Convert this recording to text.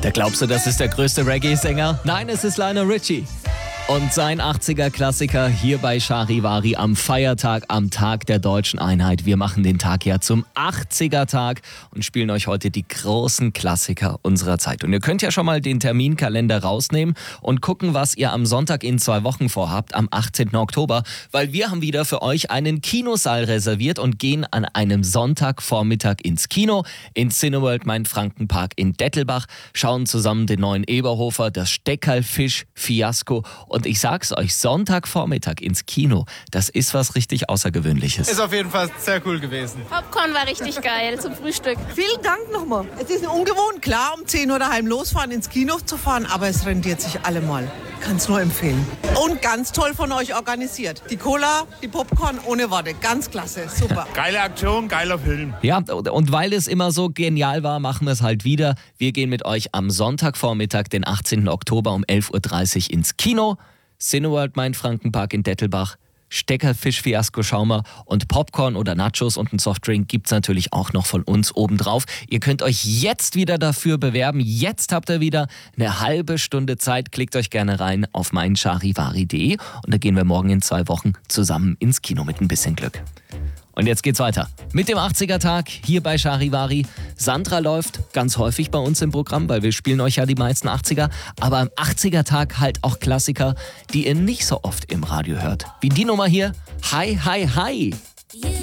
Da glaubst du, das ist der größte Reggae-Sänger? Nein, es ist Lionel Richie. Und sein 80er-Klassiker hier bei Charivari am Feiertag, am Tag der Deutschen Einheit. Wir machen den Tag ja zum 80er-Tag und spielen euch heute die großen Klassiker unserer Zeit. Und ihr könnt ja schon mal den Terminkalender rausnehmen und gucken, was ihr am Sonntag in 2 Wochen vorhabt, am 18. Oktober. Weil wir haben wieder für euch einen Kinosaal reserviert und gehen an einem Sonntagvormittag ins Kino, ins Cineworld Mainfrankenpark in Dettelbach, schauen zusammen den neuen Eberhofer, das Steckerlfisch-Fiasko. Und ich sag's euch, Sonntagvormittag ins Kino, das ist was richtig Außergewöhnliches. Ist auf jeden Fall sehr cool gewesen. Popcorn war richtig geil zum Frühstück. Vielen Dank nochmal. Es ist ungewohnt, klar, um 10 Uhr daheim losfahren, ins Kino zu fahren, aber es rentiert sich allemal. Kann es nur empfehlen. Und ganz toll von euch organisiert. Die Cola, die Popcorn ohne Worte. Ganz klasse, super. Geile Aktion, geiler Film. Ja, und weil es immer so genial war, machen wir es halt wieder. Wir gehen mit euch am Sonntagvormittag, den 18. Oktober um 11.30 Uhr ins Kino. Cineworld Mainfrankenpark in Dettelbach. Steckerlfisch-Fiasko Schaumer und Popcorn oder Nachos und einen Softdrink gibt's natürlich auch noch von uns obendrauf. Ihr könnt euch jetzt wieder dafür bewerben. Jetzt habt ihr wieder eine halbe Stunde Zeit. Klickt euch gerne rein auf meincharivari.de und da gehen wir morgen in 2 Wochen zusammen ins Kino mit ein bisschen Glück. Und jetzt geht's weiter mit dem 80er-Tag hier bei Charivari. Sandra läuft ganz häufig bei uns im Programm, weil wir spielen euch ja die meisten 80er. Aber am 80er-Tag halt auch Klassiker, die ihr nicht so oft im Radio hört. Wie die Nummer hier, Hi, Hi, Hi.